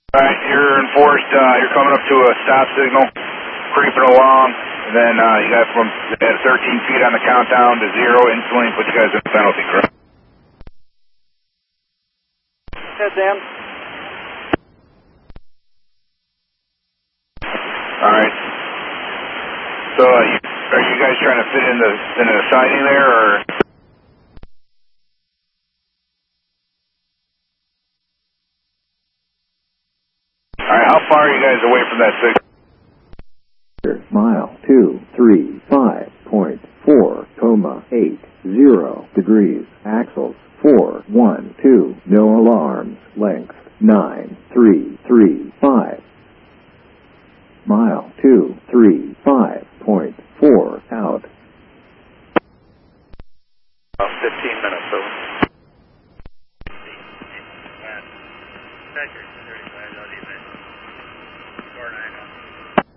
Alright, you're enforced. You're coming up to a stop signal, creeping along, and then you got from 13 feet on the countdown to 0 instantly put you guys in penalty, correct? Yes, Sam. Alright. So, are you guys trying to fit in the siding there, or? Alright, how far are you guys away from that signal? Mile 235.4, 80 axles 412, no alarms, length 9335. Mile 235.4 out. 15 minutes, over.